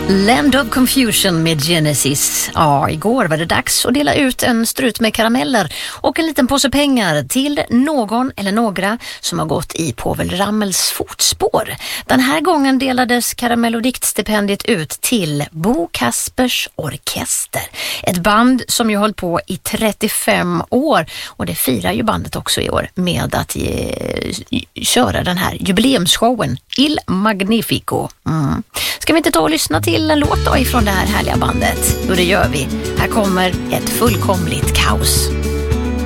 Land of Confusion med Genesis. Ja, igår var det dags att dela ut en strut med karameller och en liten påse pengar till någon eller några som har gått i Povel Ramels fotspår. Den här gången delades karamell- och diktstipendiet ut till Bo Kaspers Orkester. Ett band som ju hållit på i 35 år och det firar ju bandet också i år med att köra den här jubileumsshowen Il Magnifico. Ska vi inte ta och lyssna till en låt då ifrån det här härliga bandet? Jo, det gör vi. Här kommer ett fullkomligt kaos.